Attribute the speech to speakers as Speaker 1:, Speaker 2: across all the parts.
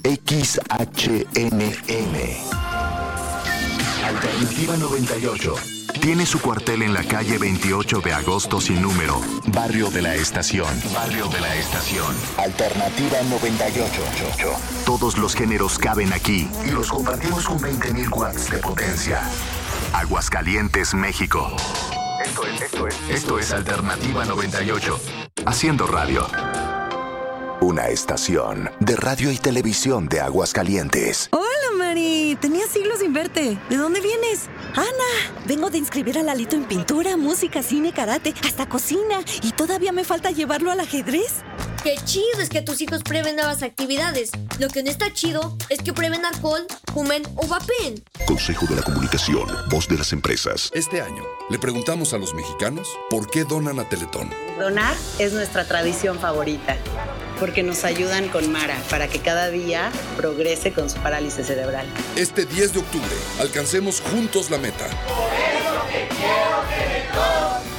Speaker 1: XHNM. Alternativa 98. Tiene su cuartel en la calle 28 de agosto sin número, Barrio de la Estación. Barrio de la Estación. Alternativa 98. Todos los géneros caben aquí y los compartimos con 20.000 watts de potencia. Aguascalientes, México. Esto es Alternativa 98. Haciendo radio. Una estación de radio y televisión de Aguascalientes.
Speaker 2: Hola, Mari. Tenía siglos sin verte. ¿De dónde vienes?
Speaker 3: Ana, vengo de inscribir a Lalito en pintura, música, cine, karate, hasta cocina. Y todavía me falta llevarlo al ajedrez.
Speaker 4: Qué chido es que tus hijos prueben nuevas actividades. Lo que no está chido es que prueben alcohol, fumen o vapen.
Speaker 1: Consejo de la Comunicación, voz de las empresas.
Speaker 5: Este año le preguntamos a los mexicanos por qué donan a Teletón.
Speaker 6: Donar es nuestra tradición favorita, porque nos ayudan con Mara para que cada día progrese con su parálisis cerebral.
Speaker 5: Este 10 de octubre, alcancemos juntos la meta.
Speaker 7: Por eso te quiero, Teletón.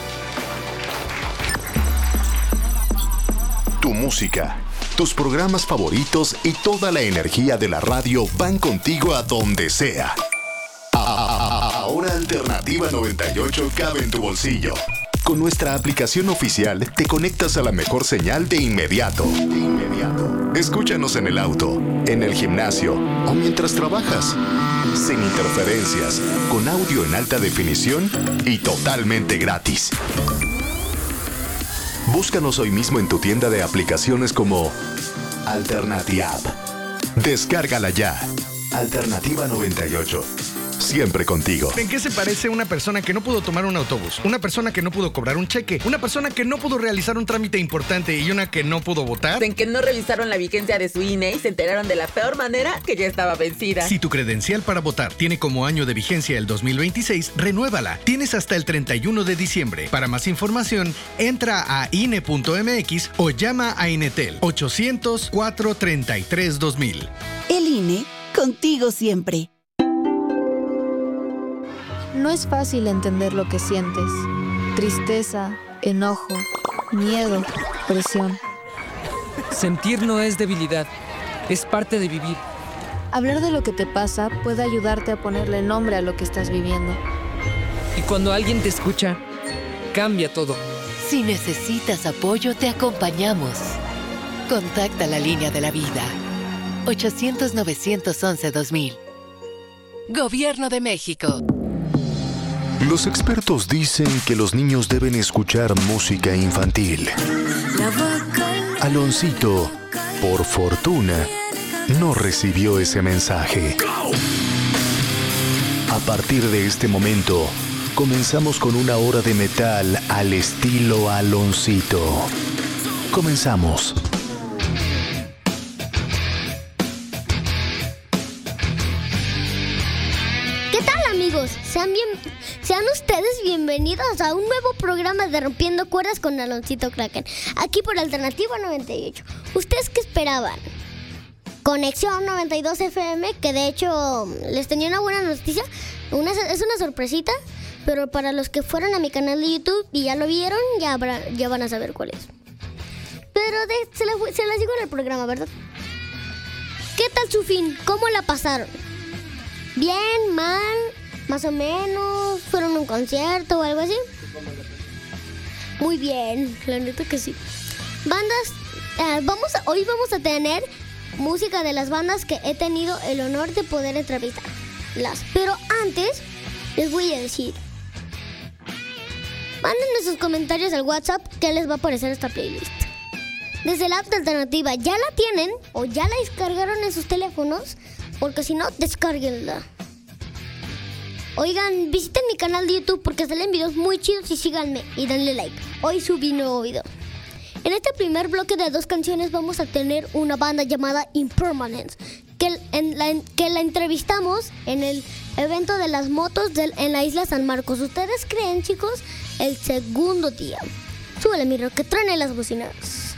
Speaker 1: Tu música, tus programas favoritos y toda la energía de la radio van contigo a donde sea. Ahora Alternativa 98 cabe en tu bolsillo. Con nuestra aplicación oficial te conectas a la mejor señal de inmediato. Escúchanos en el auto, en el gimnasio o mientras trabajas. Sin interferencias, con audio en alta definición y totalmente gratis. Búscanos hoy mismo en tu tienda de aplicaciones como Alternatiapp. Descárgala ya. Alternativa 98. Siempre contigo.
Speaker 8: ¿En qué se parece una persona que no pudo tomar un autobús? Una persona que no pudo cobrar un cheque. Una persona que no pudo realizar un trámite importante y una que no pudo votar.
Speaker 9: En que no revisaron la vigencia de su INE y se enteraron de la peor manera que ya estaba vencida.
Speaker 8: Si tu credencial para votar tiene como año de vigencia el 2026, renuévala. Tienes hasta el 31 de diciembre. Para más información, entra a INE.mx o llama a Inetel 800-433-2000.
Speaker 10: El INE, contigo siempre.
Speaker 11: No es fácil entender lo que sientes. Tristeza, enojo, miedo, presión.
Speaker 12: Sentir no es debilidad, es parte de vivir.
Speaker 11: Hablar de lo que te pasa puede ayudarte a ponerle nombre a lo que estás viviendo.
Speaker 12: Y cuando alguien te escucha, cambia todo.
Speaker 13: Si necesitas apoyo, te acompañamos. Contacta la línea de la vida. 800-911-2000. Gobierno de México.
Speaker 1: Los expertos dicen que los niños deben escuchar música infantil. Aloncito, por fortuna, no recibió ese mensaje. A partir de este momento, comenzamos con una hora de metal al estilo Aloncito. Comenzamos.
Speaker 14: ¿Qué tal, amigos? Sean ustedes bienvenidos a un nuevo programa de Rompiendo Cuerdas con Aloncito Kraken, aquí por Alternativa 98. ¿Ustedes qué esperaban? Conexión 92 FM, que de hecho les tenía una buena noticia. Es una sorpresita, pero para los que fueron a mi canal de YouTube y ya lo vieron, ya van a saber cuál es. Pero se las digo en el programa, ¿verdad? ¿Qué tal su fin? ¿Cómo la pasaron? ¿Bien? ¿Mal? ¿Más o menos? ¿Fueron a un concierto o algo así? Muy bien, la neta que sí. Bandas, hoy vamos a tener música de las bandas que he tenido el honor de poder entrevistarlas. Pero antes, les voy a decir, mándenme sus comentarios al WhatsApp que les va a aparecer esta playlist. Desde la app de Alternativa, ¿ya la tienen o ya la descargaron en sus teléfonos? Porque si no, descárguenla. Oigan, visiten mi canal de YouTube porque salen videos muy chidos y síganme y denle like. Hoy subí nuevo video. En este primer bloque de 2 canciones vamos a tener una banda llamada Impermanence, que la entrevistamos en el evento de las motos en la isla San Marcos. ¿Ustedes creen, chicos? El segundo día. Súbele, mi rock, que truene las bocinas.